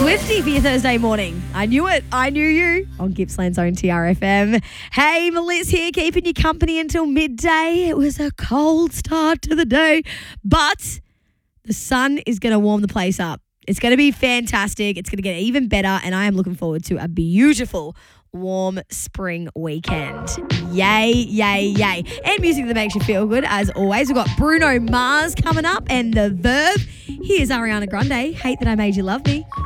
Swifty for your Thursday morning. I knew it. I knew you on Gippsland's own TRFM. Hey, Melissa here, keeping you company until midday. It was a cold start to the day, but the sun is going to warm the place up. It's going to be fantastic. It's going to get even better, and I am looking forward to a beautiful warm spring weekend. Yay, yay, yay. And music that makes you feel good, as always. We've got Bruno Mars coming up and The Verve. Here's Ariana Grande, Hate That I Made You Love Me.